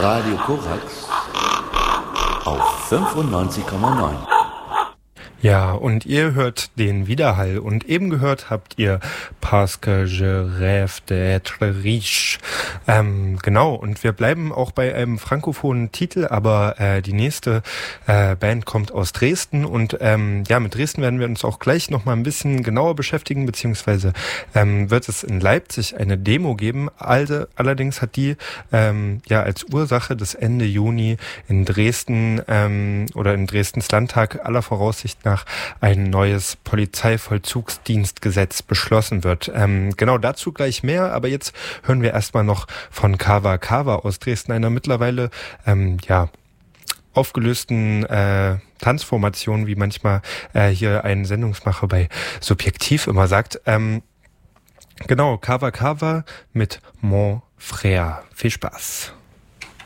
Radio Korax auf 95,9. Ja, und ihr hört den Widerhall und eben gehört habt ihr Parce que je rêve d'être riche. Genau, und wir bleiben auch bei einem frankophonen Titel, aber die nächste Band kommt aus Dresden und mit Dresden werden wir uns auch gleich nochmal ein bisschen genauer beschäftigen, beziehungsweise wird es in Leipzig eine Demo geben. Allerdings hat die als Ursache das Ende Juni in Dresden oder in Dresdens Landtag aller Voraussicht nach ein neues Polizeivollzugsdienstgesetz beschlossen wird. Genau dazu gleich mehr, aber jetzt hören wir erstmal noch von Kava Kava aus Dresden, einer mittlerweile aufgelösten Tanzformation, wie manchmal hier ein Sendungsmacher bei Subjektiv immer sagt. Genau, Kava Kava mit Mon Frère. Viel Spaß.